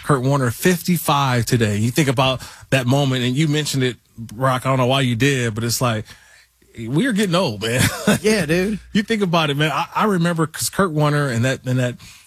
Kurt Warner, 55 today. You think about that moment, and you mentioned it, Brock. I don't know why you did, but it's like, we are getting old, man. Yeah, dude. You think about it, man. I remember because Kurt Warner and that